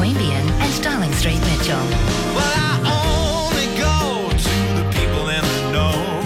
Queanbeyan and Darling Street, Mitchell. Well, I only go to the people in the know.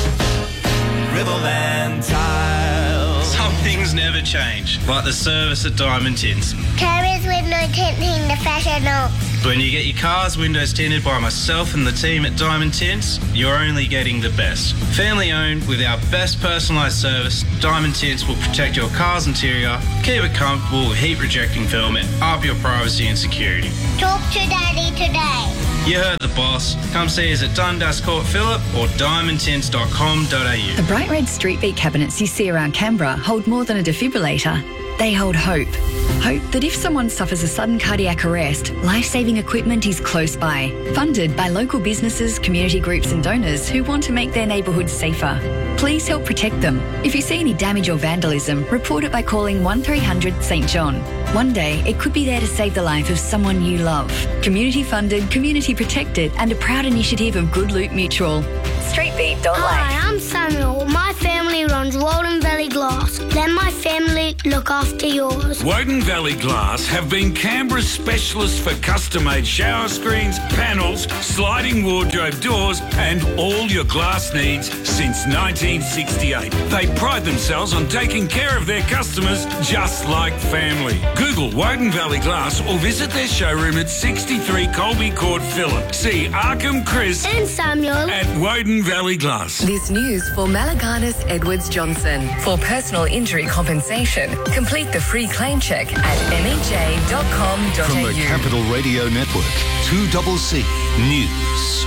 Riverland Tiles. Some things never change, like the service at Diamond Tints. Carriers with no tinting, the fashion. When you get your car's windows tinted by myself and the team at Diamond Tints, you're only getting the best. Family owned with our best personalised service, Diamond Tints will protect your car's interior, keep it comfortable with heat rejecting film and up your privacy and security. Talk to Daddy today. You heard the boss. Come see us at Dundas Court Phillip or diamondtints.com.au. The bright red street beat cabinets you see around Canberra hold more than a defibrillator. They hold hope. Hope that if someone suffers a sudden cardiac arrest, life-saving equipment is close by. Funded by local businesses, community groups and donors who want to make their neighbourhoods safer. Please help protect them. If you see any damage or vandalism, report it by calling 1300 St John. One day, it could be there to save the life of someone you love. Community funded, community protected and a proud initiative of Good Loot Mutual. Streetbeat.life. Hi, I'm Samuel. My family runs Walden Valley Glass. Let my family look after yours. Woden Valley Glass have been Canberra's specialists for custom-made shower screens, panels, sliding wardrobe doors and all your glass needs since 1968. They pride themselves on taking care of their customers just like family. Google Woden Valley Glass or visit their showroom at 63 Colby Court, Phillip. See Arkham Chris And Samuel at Woden Valley Glass. This news for Malaganas Edwards Johnson. For personal injury compensation, complete the free claim check at mej.com.au. From the Capital Radio Network, 2CC News.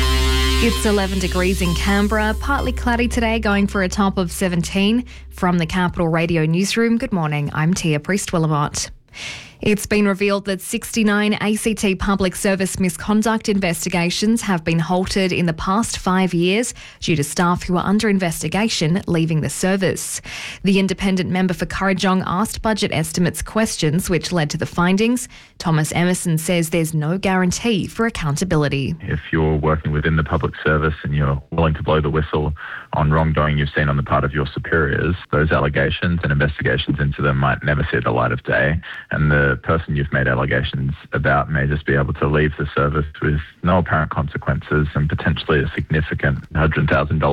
It's 11 degrees in Canberra, partly cloudy today, going for a top of 17. From the Capital Radio Newsroom, good morning, I'm Tia Priest-Willamot. It's been revealed that 69 ACT public service misconduct investigations have been halted in the past 5 years due to staff who are under investigation leaving the service. The independent member for Kurrajong asked budget estimates questions which led to the findings. Thomas Emerson says there's no guarantee for accountability. If you're working within the public service and you're willing to blow the whistle on wrongdoing you've seen on the part of your superiors, those allegations and investigations into them might never see the light of day, and the person you've made allegations about may just be able to leave the service with no apparent consequences and potentially a significant $100,000,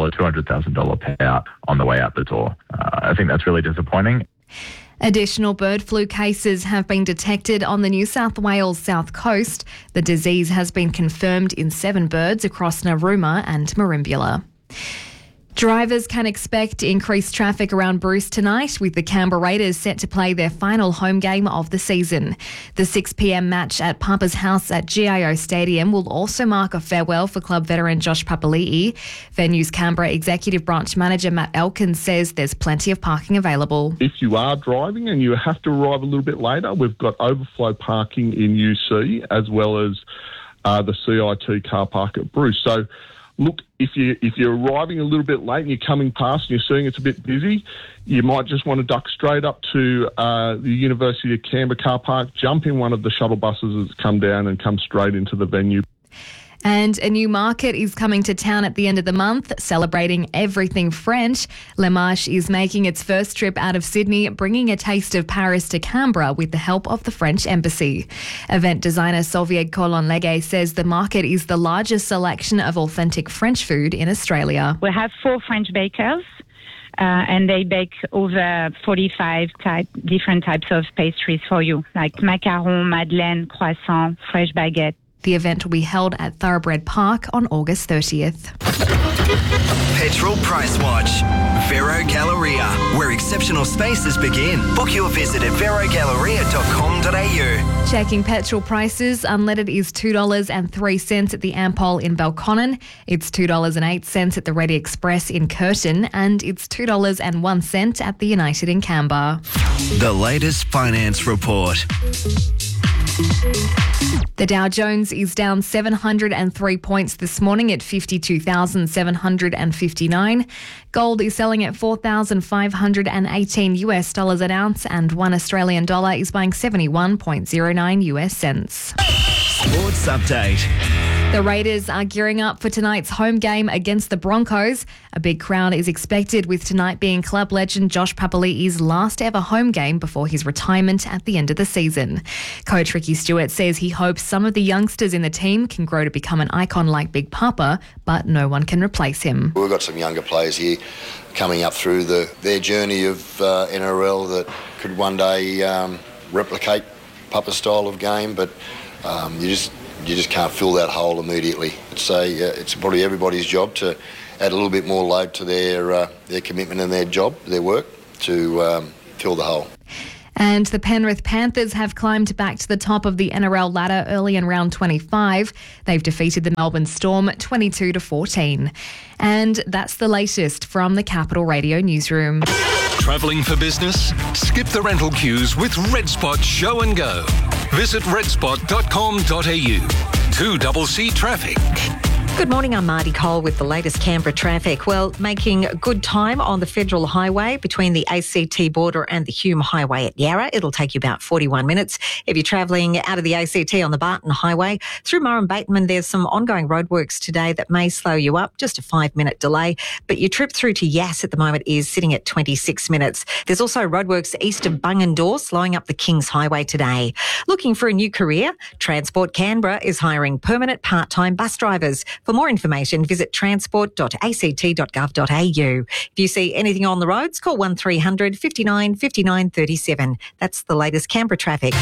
$200,000 payout on the way out the door. I think that's really disappointing. Additional bird flu cases have been detected on the New South Wales south coast. The disease has been confirmed in 7 birds across Narooma and Merimbula. Drivers can expect increased traffic around Bruce tonight, with the Canberra Raiders set to play their final home game of the season. The 6 p.m. match at Papa's house at GIO Stadium will also mark a farewell for club veteran Josh Papali'i. Venue's Canberra Executive Branch Manager Matt Elkins says there's plenty of parking available. If you are driving and you have to arrive a little bit later, we've got overflow parking in UC as well as the CIT car park at Bruce. So, look, if you're arriving a little bit late and you're coming past and you're seeing it's a bit busy, you might just want to duck straight up to the University of Canberra car park, jump in one of the shuttle buses that's come down and come straight into the venue. And a new market is coming to town at the end of the month, celebrating everything French. Le Marche is making its first trip out of Sydney, bringing a taste of Paris to Canberra with the help of the French Embassy. Event designer Solvier Colon-Legue says the market is the largest selection of authentic French food in Australia. We have 4 French bakers. And they bake over 45 different types of pastries for you, like macaron, madeleine, croissant, fresh baguette. The event will be held at Thoroughbred Park on August 30th. Petrol Price Watch. Vero Galleria, where exceptional spaces begin. Book your visit at verogalleria.com.au. Checking petrol prices, unleaded is $2.03 at the Ampol in Belconnen. It's $2.08 at the Ready Express in Curtin, and it's $2.01 at the United in Canberra. The latest finance report. The Dow Jones is down 703 points this morning at 52,759. Gold is selling at $4,518 an ounce, and $1 Australian dollar is buying 71.09 US cents. Sports update. The Raiders are gearing up for tonight's home game against the Broncos. A big crowd is expected, with tonight being club legend Josh Papali'i's last ever home game before his retirement at the end of the season. Coach Ricky Stewart says he hopes some of the youngsters in the team can grow to become an icon like Big Papa, but no one can replace him. We've got some younger players here coming up through their journey of NRL that could one day replicate Papa's style of game, but you just can't fill that hole immediately. It's probably everybody's job to add a little bit more load to their commitment and their job, their work, to fill the hole. And the Penrith Panthers have climbed back to the top of the NRL ladder early in round 25. They've defeated the Melbourne Storm 22-14. And that's the latest from the Capital Radio newsroom. Travelling for business? Skip the rental queues with Red Spot Show and Go. Visit redspot.com.au. 2CC Traffic. Good morning, I'm Marty Cole with the latest Canberra traffic. Well, making good time on the Federal Highway between the ACT border and the Hume Highway at Yarra. It'll take you about 41 minutes. If you're travelling out of the ACT on the Barton Highway, through Murrum Bateman, there's some ongoing roadworks today that may slow you up, just a 5-minute delay. But your trip through to Yass at the moment is sitting at 26 minutes. There's also roadworks east of Bungendore, slowing up the Kings Highway today. Looking for a new career? Transport Canberra is hiring permanent part-time bus drivers. For more information, visit transport.act.gov.au. If you see anything on the roads, call 1300 59 59 37. That's the latest Canberra traffic.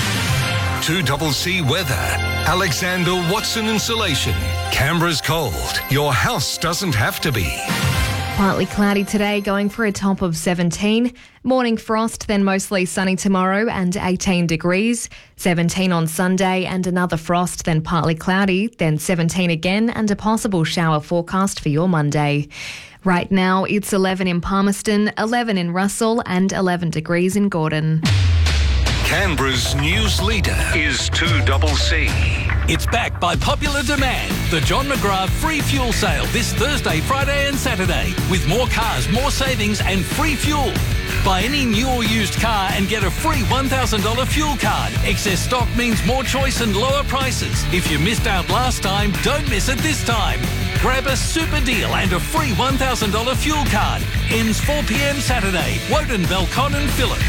2CC Weather. Alexander Watson Insulation. Canberra's cold. Your house doesn't have to be. Partly cloudy today, going for a top of 17. Morning frost, then mostly sunny tomorrow and 18 degrees. 17 on Sunday and another frost, then partly cloudy, then 17 again and a possible shower forecast for your Monday. Right now, it's 11 in Palmerston, 11 in Russell and 11 degrees in Gordon. Canberra's news leader is 2CC. It's back by popular demand. The John McGrath free fuel sale this Thursday, Friday and Saturday, with more cars, more savings and free fuel. Buy any new or used car and get a free $1,000 fuel card. Excess stock means more choice and lower prices. If you missed out last time, don't miss it this time. Grab a super deal and a free $1,000 fuel card. Ends 4 p.m. Saturday. Woden, Belcon and Phillip.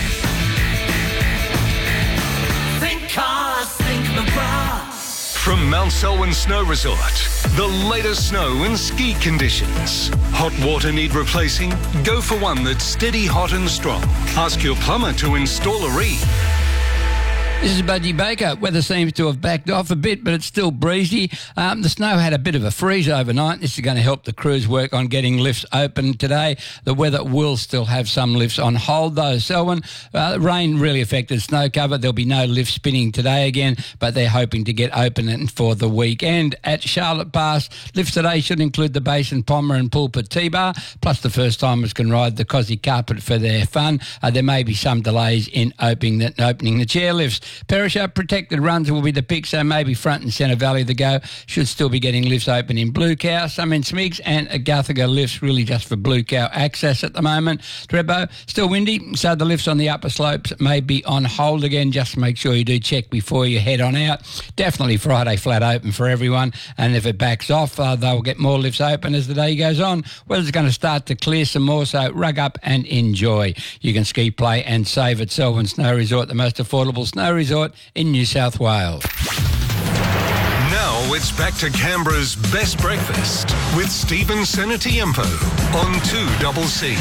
Think cars, think McGrath. From Mount Selwyn Snow Resort, the latest snow and ski conditions. Hot water need replacing? Go for one that's steady, hot and strong. Ask your plumber to install a reed. This is Budgie Baker. Weather seems to have backed off a bit, but it's still breezy. The snow had a bit of a freeze overnight. This is going to help the crews work on getting lifts open today. The weather will still have some lifts on hold, though. Selwyn, rain really affected snow cover. There'll be no lift spinning today again, but they're hoping to get open for the weekend. At Charlotte Pass, lifts today should include the Basin Pommer and Pulpit T-Bar, plus the first-timers can ride the Cosy Carpet for their fun. There may be some delays in opening the chairlifts. Perisher protected runs will be the pick, so maybe front and centre Valley the go. Should still be getting lifts open in Blue Cow, some in Smigs, and Guthaga lifts really just for Blue Cow access at the moment. Trebbo, still windy, so the lifts on the upper slopes may be on hold again. Just make sure you do check before you head on out. Definitely Friday flat open for everyone, and if it backs off, they'll get more lifts open as the day goes on. Weather's going to start to clear some more, so rug up and enjoy. You can ski, play and save at Selwyn Snow Resort, the most affordable snow resort in New South Wales. Now it's back to Canberra's best breakfast with Stephen Senatiempo on 2CC.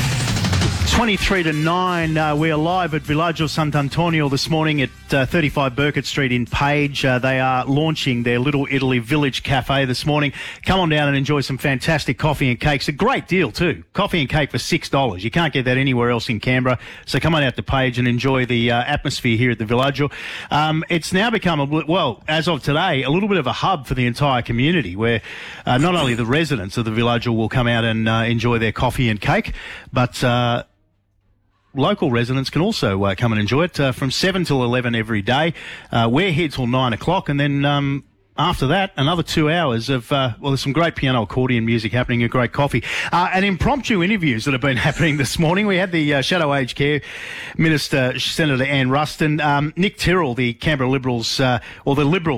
23-9. We are live at Villaggio Sant'Antonio this morning at 35 Burkett Street in Page. They are launching their Little Italy Village Cafe this morning. Come on down and enjoy some fantastic coffee and cakes. A great deal too. Coffee and cake for $6. You can't get that anywhere else in Canberra. So come on out to Page and enjoy the atmosphere here at the Villaggio. It's now become, as of today, a little bit of a hub for the entire community where not only the residents of the Villaggio will come out and enjoy their coffee and cake, but local residents can also come and enjoy it from 7 till 11 every day. We're here till 9 o'clock, and then after that, another 2 hours of, there's some great piano accordion music happening and great coffee. And impromptu interviews that have been happening this morning. We had the Shadow Aged Care Minister, Senator Anne Ruston, Nick Tyrrell, the Canberra Liberals, the Liberals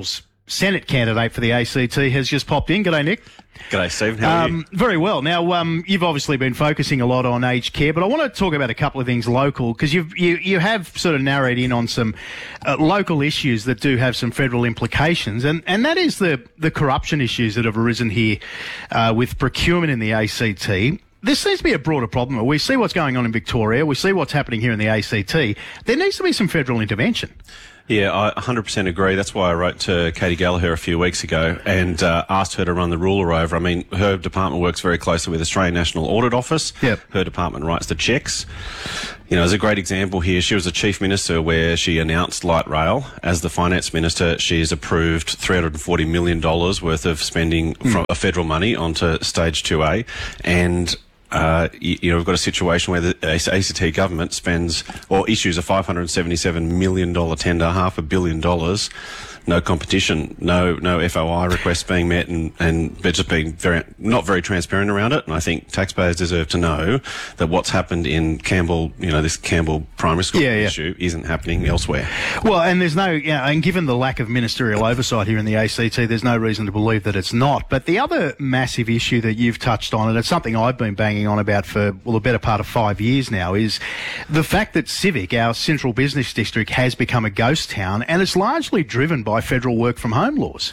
Senate candidate for the ACT, has just popped in. G'day, Nick. G'day, Stephen. How are you? Very well. Now, you've obviously been focusing a lot on aged care, but I want to talk about a couple of things local, because you have sort of narrowed in on some local issues that do have some federal implications, and that is the corruption issues that have arisen here with procurement in the ACT. This seems to be a broader problem. We see what's going on in Victoria. We see what's happening here in the ACT. There needs to be some federal intervention. Yeah, I 100% agree. That's why I wrote to Katie Gallagher a few weeks ago and asked her to run the ruler over. I mean, her department works very closely with the Australian National Audit Office. Yep. Her department writes the checks. You know, there's a great example here. She was a chief minister where she announced light rail. As the finance minister, she's approved $340 million worth of spending from federal money onto stage 2A. And we've got a situation where the ACT government spends or issues a $577 million tender, $500 million, no competition, no FOI requests being met, and they're just being not very transparent around it. And I think taxpayers deserve to know that what's happened in Campbell, this Campbell primary school issue isn't happening elsewhere. Well, and there's and given the lack of ministerial oversight here in the ACT, there's no reason to believe that it's not. But the other massive issue that you've touched on, and it's something I've been banging on about for, the better part of 5 years now, is the fact that Civic, our central business district, has become a ghost town, and it's largely driven by federal work from home laws.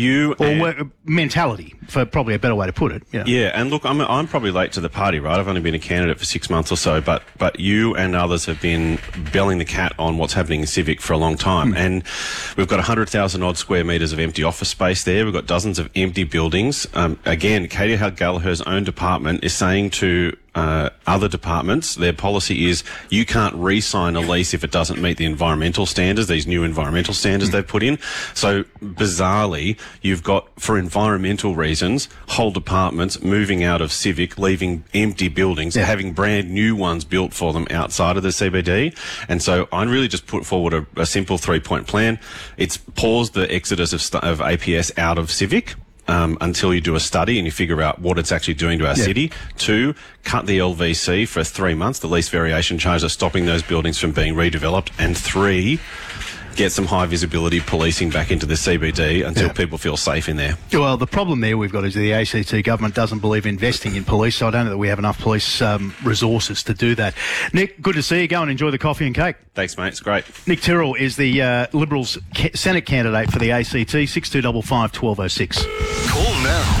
Mentality, for probably a better way to put it. Yeah, and look, I'm probably late to the party, right? I've only been a candidate for 6 months or so, but you and others have been belling the cat on what's happening in Civic for a long time. And we've got 100,000 odd square metres of empty office space there. We've got dozens of empty buildings. Again, Katie Gallagher's own department is saying to other departments, their policy is you can't re-sign a lease if it doesn't meet the environmental standards, these new environmental standards they've put in. So bizarrely, you've got, for environmental reasons, whole departments moving out of Civic, leaving empty buildings, having brand new ones built for them outside of the CBD. And so I really just put forward a simple 3-point plan. It's pause the exodus of APS out of Civic. Until you do a study and you figure out what it's actually doing to our city. 2, cut the LVC for 3 months, the lease variation charge that's stopping those buildings from being redeveloped. And 3, get some high visibility policing back into the CBD until people feel safe in there. Well, the problem there we've got is the ACT government doesn't believe investing in police, so I don't know that we have enough police resources to do that. Nick, good to see you. Go and enjoy the coffee and cake. Thanks, mate. It's great. Nick Tyrrell is the Liberals Senate candidate for the ACT, 6255 1206. Call now,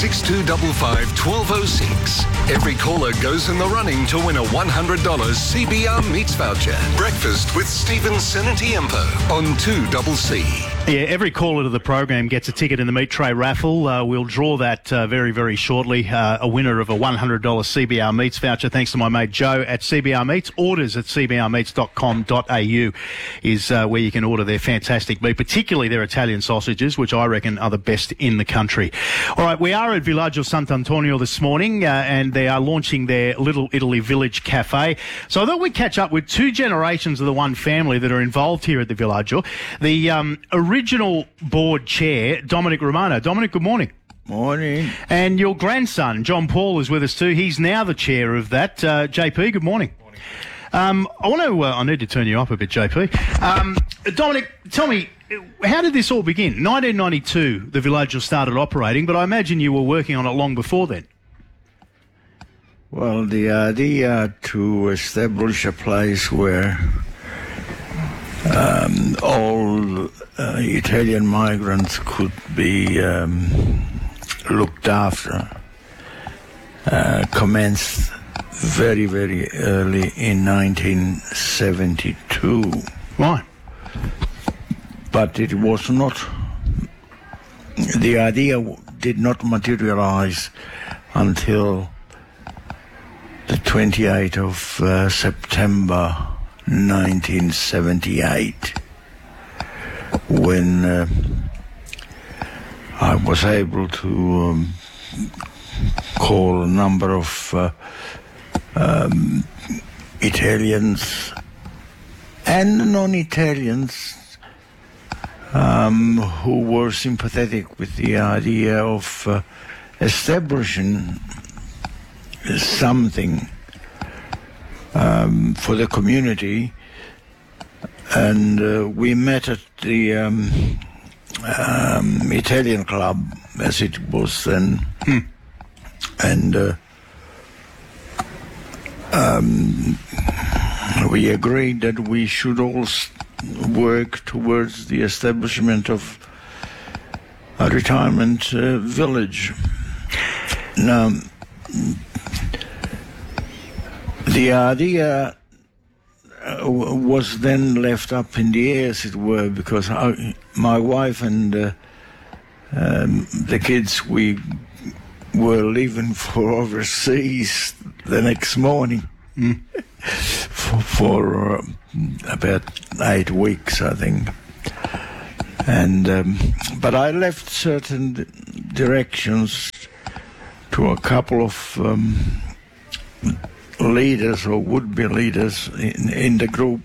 6255 1206. Every caller goes in the running to win a $100 CBR Meats voucher. Breakfast with Stephen Senatiempo on 2CC. Yeah, every caller to the program gets a ticket in the meat tray raffle. We'll draw that very, very shortly. A winner of a $100 CBR Meats voucher, thanks to my mate Joe at CBR Meats. Orders at cbrmeats.com.au is where you can order their fantastic meat, particularly their Italian sausages, which I reckon are the best in the country. All right, we are at Villaggio Sant'Antonio this morning, and they are launching their Little Italy Village Cafe. So I thought we'd catch up with 2 generations of the one family that are involved here at the Villaggio. The original board chair, Dominic Romano. Dominic, good morning. Morning. And your grandson, John Paul, is with us too. He's now the chair of that. JP, good morning. I need to turn you up a bit, JP. Dominic, tell me, how did this all begin? 1992, the Villaggio started operating, but I imagine you were working on it long before then. Well, the idea to establish a place where all Italian migrants could be looked after commenced very, very early in 1972. Why? But it was not, the idea did not materialize until the 28th of September 1978, when I was able to call a number of Italians and non-Italians who were sympathetic with the idea of establishing something for the community, and we met at the Italian club, as it was then. And we agreed that we should all work towards the establishment of a retirement village. Now, the idea was then left up in the air, as it were, because my wife and the kids, we were leaving for overseas the next morning for about 8 weeks, I think. And but I left certain directions to a couple of leaders or would-be leaders in the group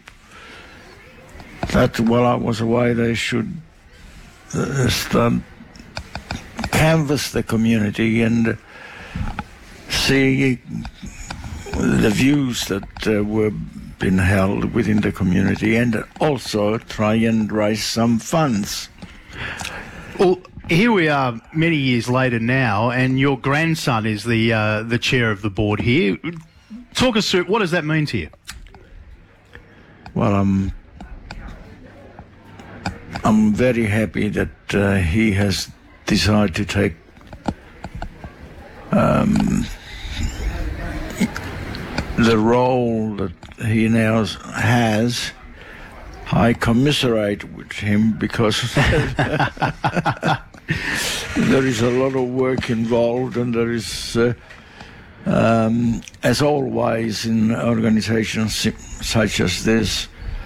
that while I was away they should start canvass the community and see the views that were being held within the community, and also try and raise some funds. Well, here we are many years later now, and your grandson is the chair of the board here. Talk us through, what does that mean to you? Well, I'm very happy that he has decided to take the role that he now has. I commiserate with him because there is a lot of work involved, and there is, as always in organizations such as this,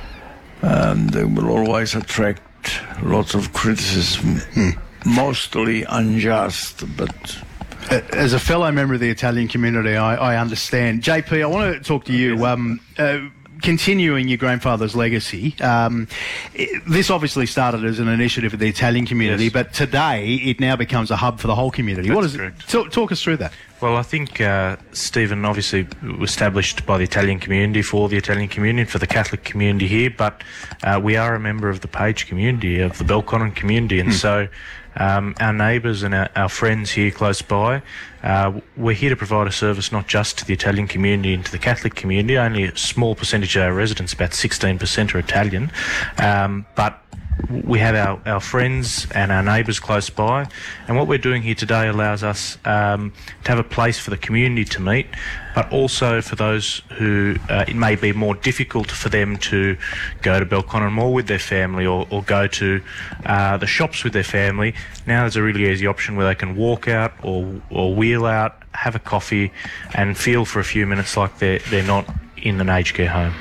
they will always attract lots of criticism, mostly unjust, but... As a fellow member of the Italian community, I understand. JP, I want to talk to you. Continuing your grandfather's legacy, this obviously started as an initiative of the Italian community, but today it now becomes a hub for the whole community. That's what is correct. it? Talk us through that. Well, I think Stephen obviously was established by the Italian community for the Italian community and for the Catholic community here, but we are a member of the Page community, of the Belconnen community, and so our neighbours and our friends here close by, we're here to provide a service not just to the Italian community and to the Catholic community. Only a small percentage of our residents, about 16%, are Italian, but we have our friends and our neighbours close by, and what we're doing here today allows us to have a place for the community to meet, but also for those who it may be more difficult for them to go to Belconnen Mall with their family or go to the shops with their family. Now there's a really easy option where they can walk out or wheel out, have a coffee and feel for a few minutes like they're not in an aged care home.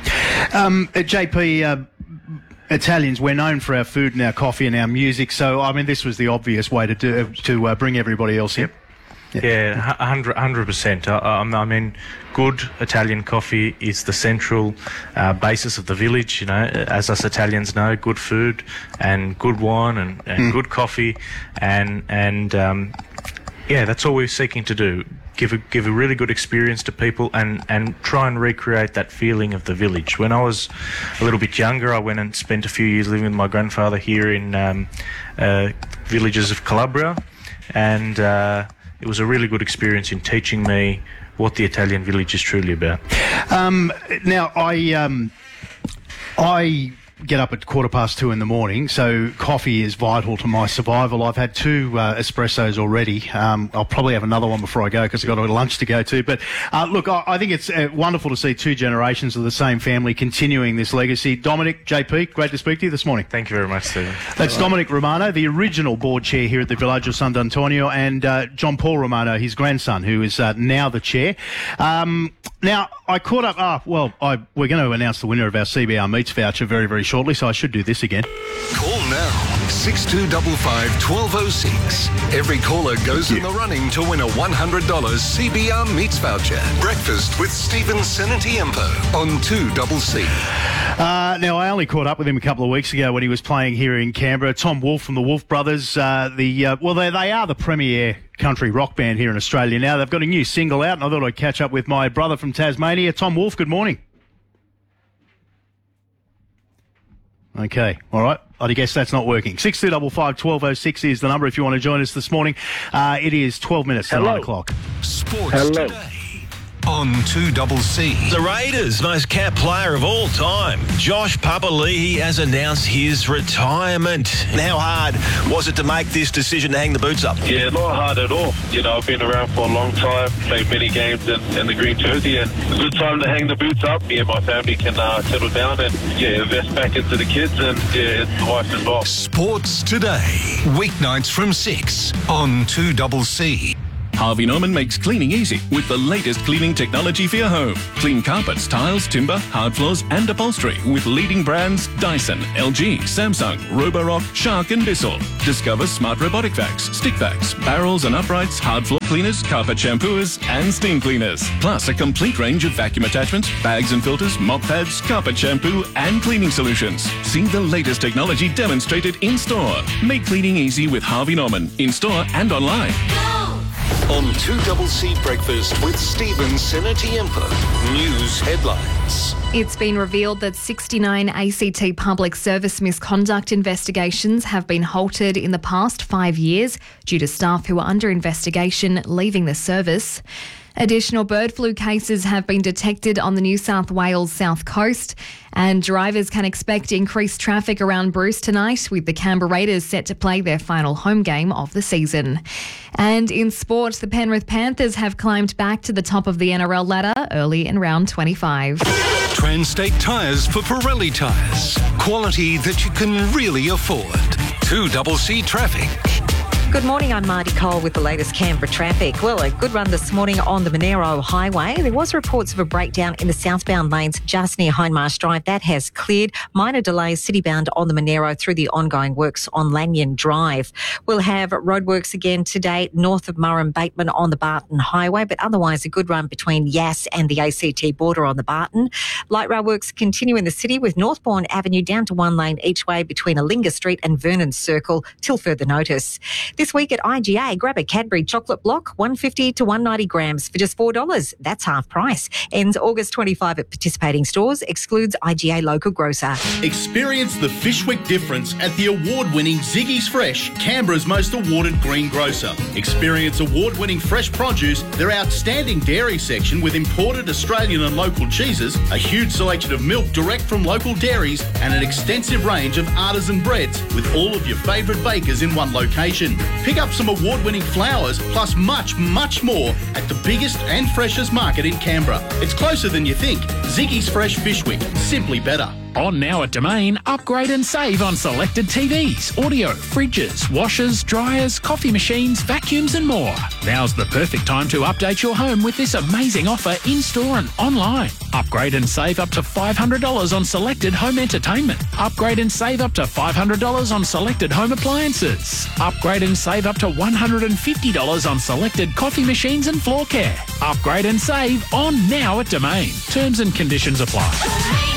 JP, Italians, we're known for our food and our coffee and our music, so I mean this was the obvious way to bring everybody else in. Yeah, 100%. I mean, good Italian coffee is the central basis of the village. You know, as us Italians know, good food and good wine and good coffee, and yeah, that's all we're seeking to do. Give a really good experience to people and try and recreate that feeling of the village. When I was a little bit younger, I went and spent a few years living with my grandfather here in villages of Calabria, and it was a really good experience in teaching me what the Italian village is truly about. Now, I get up at 2:15 in the morning, so coffee is vital to my survival. I've had 2 espressos already. I'll probably have another one before I go because I've got a lunch to go to. But look, I think it's wonderful to see 2 generations of the same family continuing this legacy. Dominic, JP, great to speak to you this morning. Thank you very much, Stephen. That's Dominic Romano, the original board chair here at the Villaggio San Antonio, and John Paul Romano, his grandson, who is now the chair. Now, I caught up... we're going to announce the winner of our CBR Meats voucher very, very shortly, so I should do this again. Call now, 6255 1206. Every caller goes in the running to win a $100 CBR Meats voucher. Breakfast with Stephen Senatiempo on 2CC. Now, I only caught up with him a couple of weeks ago when he was playing here in Canberra. Tom Wolfe from the Wolfe Brothers. They are the premier country rock band here in Australia now. They've got a new single out, and I thought I'd catch up with my brother from Tasmania, Tom Wolfe. Good morning. Okay, all right. I guess that's not working. 6255 1206 is the number if you want to join us this morning. It is 12 minutes to 9 o'clock. Sports Today on 2CC. The Raiders' most capped player of all time, Josh Papali'i, has announced his retirement. How hard was it to make this decision to hang the boots up? Yeah, not hard at all. You know, I've been around for a long time, played many games in the green jersey, and it's a good time to hang the boots up. Me and my family can settle down and, invest back into the kids and, the wife as well. Sports Today, weeknights from 6 on 2CC. Harvey Norman makes cleaning easy with the latest cleaning technology for your home. Clean carpets, tiles, timber, hard floors and upholstery with leading brands Dyson, LG, Samsung, Roborock, Shark and Bissell. Discover smart robotic vacs, stick vacs, barrels and uprights, hard floor cleaners, carpet shampooers and steam cleaners. Plus a complete range of vacuum attachments, bags and filters, mop pads, carpet shampoo and cleaning solutions. See the latest technology demonstrated in store. Make cleaning easy with Harvey Norman in store and online. On 2CC Breakfast with Stephen Senatiempo. News headlines. It's been revealed that 69 ACT public service misconduct investigations have been halted in the past 5 years due to staff who are under investigation leaving the service. Additional bird flu cases have been detected on the New South Wales south coast, and drivers can expect increased traffic around Bruce tonight, with the Canberra Raiders set to play their final home game of the season. And in sport, the Penrith Panthers have climbed back to the top of the NRL ladder early in round 25. Transtate Tyres for Pirelli tyres. Quality that you can really afford. 2CC Traffic. Good morning, I'm Marty Cole with the latest Canberra traffic. Well, a good run this morning on the Monero Highway. There was reports of a breakdown in the southbound lanes just near Hindmarsh Drive. That has cleared. Minor delays citybound on the Monero through the ongoing works on Lanyon Drive. We'll have roadworks again today north of Murrum-Bateman on the Barton Highway, but otherwise a good run between Yass and the ACT border on the Barton. Light rail works continue in the city with Northbourne Avenue down to one lane each way between Alinga Street and Vernon Circle till further notice. This week at IGA, grab a Cadbury chocolate block, 150 to 190 grams for just $4. That's half price. Ends August 25 at participating stores. Excludes IGA local grocer. Experience the Fishwick difference at the award-winning Ziggy's Fresh, Canberra's most awarded greengrocer. Experience award-winning fresh produce, their outstanding dairy section with imported Australian and local cheeses, a huge selection of milk direct from local dairies, and an extensive range of artisan breads with all of your favourite bakers in one location. Pick up some award-winning flowers, plus much, much more at the biggest and freshest market in Canberra. It's closer than you think. Ziggy's Fresh Fishwick. Simply better. On now at Domain, upgrade and save on selected TVs, audio, fridges, washers, dryers, coffee machines, vacuums and more. Now's the perfect time to update your home with this amazing offer in-store and online. Upgrade and save up to $500 on selected home entertainment. Upgrade and save up to $500 on selected home appliances. Upgrade and save up to $150 on selected coffee machines and floor care. Upgrade and save on now at Domain. Terms and conditions apply.